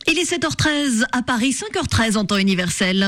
Il est 7h13 à Paris, 5h13 en temps universel.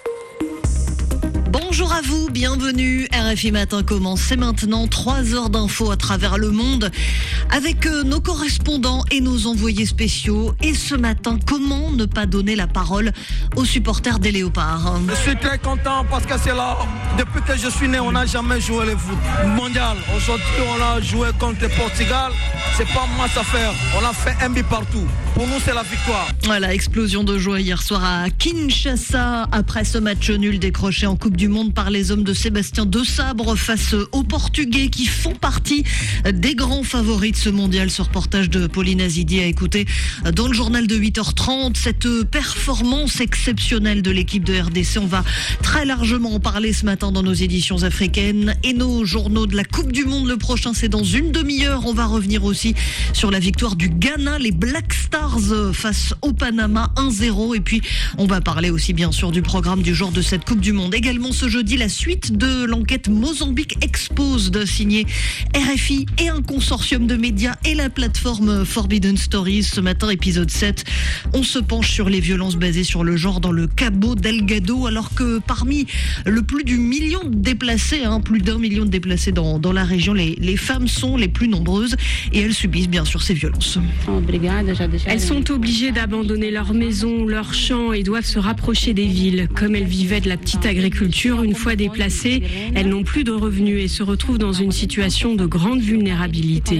Bonjour à vous, bienvenue. RFI Matin commence, c'est maintenant 3 heures d'infos à travers le monde avec nos correspondants et nos envoyés spéciaux. Et ce matin, comment ne pas donner la parole aux supporters des Léopards? Je suis très content parce que c'est là, depuis que je suis né, on n'a jamais joué le foot mondial. Aujourd'hui, on a joué contre le Portugal. C'est pas masse à faire. On a fait un but partout. Pour nous, c'est la victoire. Voilà, explosion de joie hier soir à Kinshasa après ce match nul décroché en Coupe du Monde par les hommes de Sébastien Desabre face aux Portugais qui font partie des grands favoris de ce mondial. Ce reportage de Pauline Azidi à écouter dans le journal de 8h30. Cette performance exceptionnelle de l'équipe de RDC, on va très largement en parler ce matin dans nos éditions africaines et nos journaux de la Coupe du Monde. Le prochain, c'est dans une demi-heure. On va revenir aussi sur la victoire du Ghana, les Black Stars face au Panama 1-0. Et puis, on va parler aussi bien sûr du programme du jour de cette Coupe du Monde. Également ce jeudi, la suite de l'enquête Mozambique Exposed signée RFI et un consortium de médias et la plateforme Forbidden Stories. Ce matin, épisode 7, on se penche sur les violences basées sur le genre dans le Cabo Delgado, alors que parmi le plus du million de déplacés, plus d'1 million de déplacés dans la région, les femmes sont les plus nombreuses et elles subissent bien sûr ces violences. Elles sont obligées d'abandonner leur maison, leurs champs et doivent se rapprocher des villes. Comme elles vivaient de la petite agriculture, une fois déplacées, elles n'ont plus de revenus et se retrouvent dans une situation de grande vulnérabilité.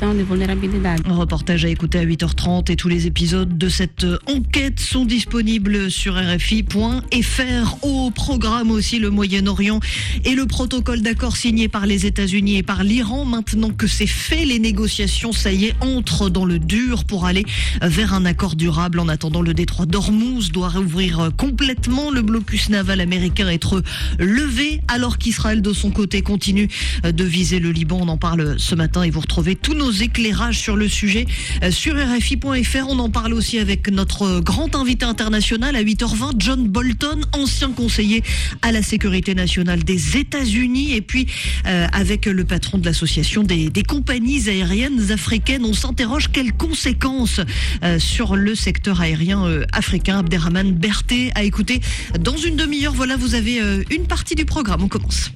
Un reportage à écouter à 8h30 et tous les épisodes de cette enquête sont disponibles sur RFI.fr. Au programme aussi le Moyen-Orient et le protocole d'accord signé par les États-Unis et par l'Iran. Maintenant que c'est fait, les négociations, ça y est, entrent dans le dur pour aller vers un accord durable. En attendant, le détroit d'Ormuz doit rouvrir complètement. Le blocus naval américain être levé alors qu'Israël de son côté continue de viser le Liban. On en parle ce matin et vous retrouvez tous nos éclairages sur le sujet sur RFI.fr. On en parle aussi avec notre grand invité international à 8h20, John Bolton, ancien conseiller à la sécurité nationale des États-Unis, et puis avec le patron de l'association des compagnies aériennes africaines. On s'interroge quelles conséquences sur le secteur aérien africain. Abderrahmane Berté à écouter dans une demi-heure. Voilà, vous avez une partie du programme. On commence.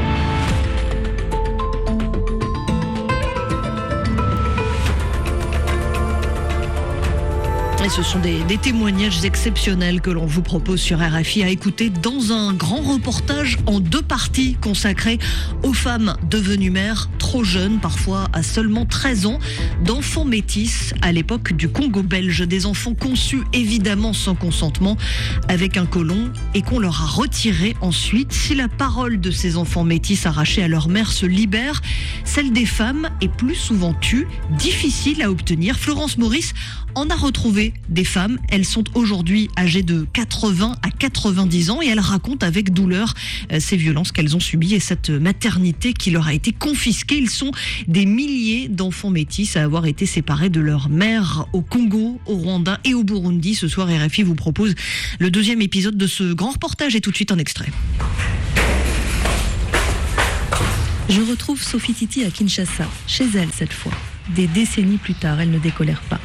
Et ce sont des témoignages exceptionnels que l'on vous propose sur RFI à écouter dans un grand reportage en 2 parties consacré aux femmes devenues mères trop jeunes, parfois à seulement 13 ans, d'enfants métis à l'époque du Congo belge. Des enfants conçus évidemment sans consentement avec un côlon et qu'on leur a retiré ensuite. Si la parole de ces enfants métis arrachés à leur mère se libère, celle des femmes est plus souvent tue, difficile à obtenir. Florence Maurice en a retrouvé des femmes. Elles sont aujourd'hui âgées de 80 à 90 ans et elles racontent avec douleur ces violences qu'elles ont subies et cette maternité qui leur a été confisquée. Ils sont des milliers d'enfants métis à avoir été séparés de leur mère au Congo, au Rwanda et au Burundi. Ce soir, RFI vous propose le 2e épisode de ce grand reportage et tout de suite un extrait. Je retrouve Sophie Titi à Kinshasa, chez elle cette fois. Des décennies plus tard, elle ne décolère pas.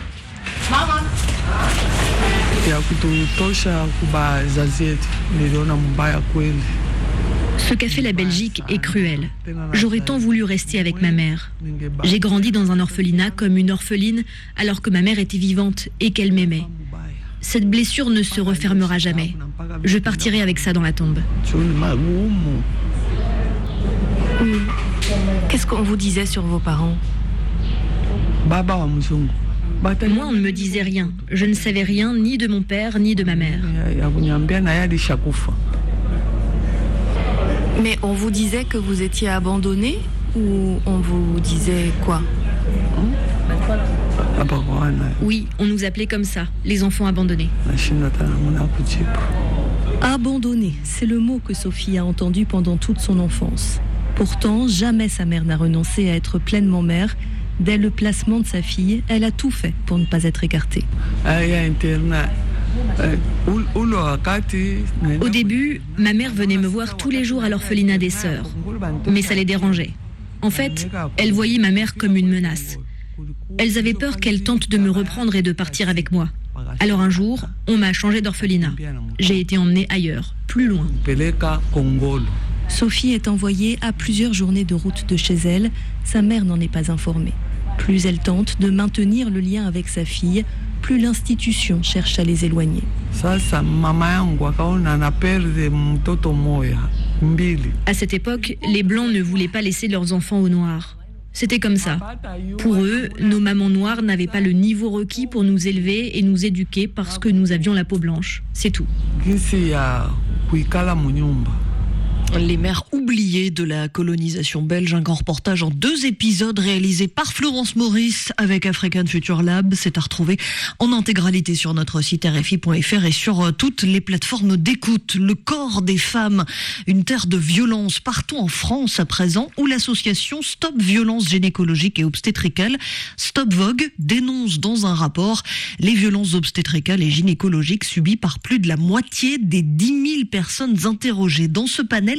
Ce qu'a fait la Belgique est cruel. J'aurais tant voulu rester avec ma mère. J'ai grandi dans un orphelinat comme une orpheline alors que ma mère était vivante et qu'elle m'aimait. Cette blessure ne se refermera jamais. Je partirai avec ça dans la tombe. Qu'est-ce qu'on vous disait sur vos parents ? Moi, on ne me disait rien. Je ne savais rien ni de mon père ni de ma mère. Mais on vous disait que vous étiez abandonné ou on vous disait quoi ? Oui, on nous appelait comme ça, les enfants abandonnés. Abandonné, c'est le mot que Sophie a entendu pendant toute son enfance. Pourtant, jamais sa mère n'a renoncé à être pleinement mère. Dès le placement de sa fille, elle a tout fait pour ne pas être écartée. Au début, ma mère venait me voir tous les jours à l'orphelinat des sœurs. Mais ça les dérangeait. En fait, elles voyaient ma mère comme une menace. Elles avaient peur qu'elle tente de me reprendre et de partir avec moi. Alors un jour, on m'a changé d'orphelinat. J'ai été emmenée ailleurs, plus loin. Sophie est envoyée à plusieurs journées de route de chez elle. Sa mère n'en est pas informée. Plus elle tente de maintenir le lien avec sa fille, plus l'institution cherche à les éloigner. À cette époque, les Blancs ne voulaient pas laisser leurs enfants aux Noirs. C'était comme ça. Pour eux, nos mamans noires n'avaient pas le niveau requis pour nous élever et nous éduquer parce que nous avions la peau blanche. C'est tout. Les mères oubliées de la colonisation belge, un grand reportage en 2 épisodes réalisé par Florence Maurice avec African Future Lab. C'est à retrouver en intégralité sur notre site RFI.fr et sur toutes les plateformes d'écoute. Le corps des femmes, une terre de violence partout en France à présent, où l'association Stop Violence gynécologique et obstétricale, Stop Vogue, dénonce dans un rapport les violences obstétricales et gynécologiques subies par plus de la moitié des 10 000 personnes interrogées. Dans ce panel,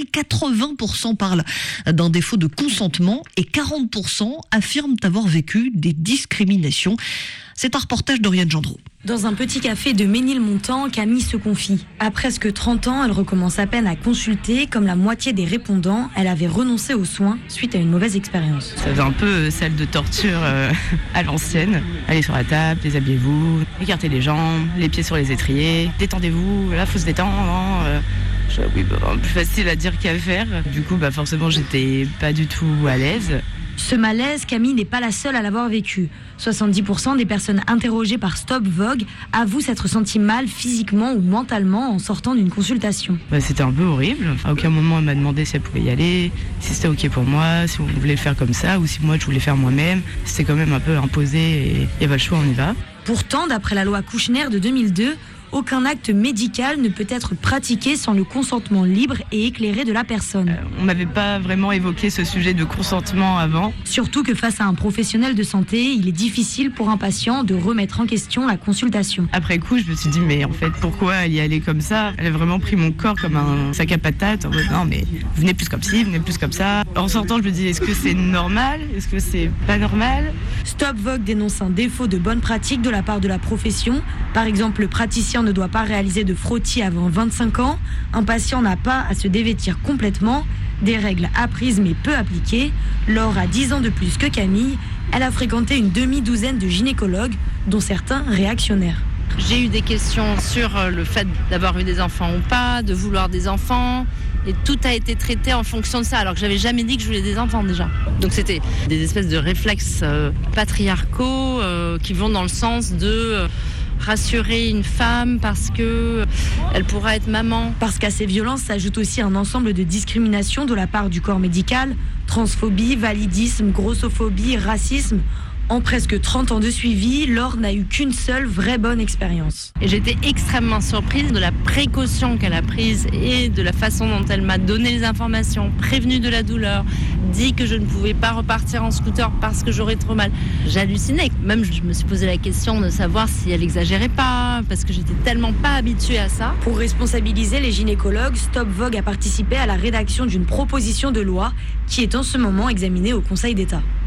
80% parlent d'un défaut de consentement et 40% affirment avoir vécu des discriminations. C'est un reportage d'Oriane Gendreau. Dans un petit café de Ménilmontant, Camille se confie. À presque 30 ans, elle recommence à peine à consulter. Comme la moitié des répondants, elle avait renoncé aux soins suite à une mauvaise expérience. Ça faisait un peu celle de torture à l'ancienne. Allez sur la table, déshabillez-vous, écartez les jambes, les pieds sur les étriers, détendez-vous, là faut se détendre. Oui, plus facile à dire qu'à faire. Du coup, forcément, j'étais pas du tout à l'aise. Ce malaise, Camille n'est pas la seule à l'avoir vécu. 70% des personnes interrogées par Stop Vogue avouent s'être senties mal physiquement ou mentalement en sortant d'une consultation. C'était un peu horrible. À aucun moment, elle m'a demandé si elle pouvait y aller, si c'était OK pour moi, si on voulait le faire comme ça ou si moi, je voulais faire moi-même. C'était quand même un peu imposé et il n'y a pas le choix, on y va. Pourtant, d'après la loi Kouchner de 2002, aucun acte médical ne peut être pratiqué sans le consentement libre et éclairé de la personne. On m'avait pas vraiment évoqué ce sujet de consentement avant. Surtout que face à un professionnel de santé, il est difficile pour un patient de remettre en question la consultation. Après coup, je me suis dit, mais en fait, pourquoi y aller comme ça ? Elle a vraiment pris mon corps comme un sac à patates. En mode, non, mais venez plus comme ci, venez plus comme ça. En sortant, je me dis, est-ce que c'est normal ? Est-ce que c'est pas normal ? Stop Vogue dénonce un défaut de bonne pratique de la part de la profession. Par exemple, le praticien ne doit pas réaliser de frottis avant 25 ans. Un patient n'a pas à se dévêtir complètement. Des règles apprises mais peu appliquées. Laure a 10 ans de plus que Camille. Elle a fréquenté une demi-douzaine de gynécologues, dont certains réactionnaires. J'ai eu des questions sur le fait d'avoir eu des enfants ou pas, de vouloir des enfants. Et tout a été traité en fonction de ça, alors que j'avais jamais dit que je voulais des enfants déjà. Donc c'était des espèces de réflexes patriarcaux qui vont dans le sens de rassurer une femme parce que elle pourra être maman. Parce qu'à ces violences s'ajoute aussi un ensemble de discriminations de la part du corps médical, transphobie, validisme, grossophobie, racisme. En presque 30 ans de suivi, Laure n'a eu qu'une seule vraie bonne expérience. Et j'étais extrêmement surprise de la précaution qu'elle a prise et de la façon dont elle m'a donné les informations, prévenue de la douleur, dit que je ne pouvais pas repartir en scooter parce que j'aurais trop mal. J'hallucinais. Même je me suis posé la question de savoir si elle exagérait pas, parce que j'étais tellement pas habituée à ça. Pour responsabiliser les gynécologues, Stop Vogue a participé à la rédaction d'une proposition de loi qui est en ce moment examinée au Conseil d'État.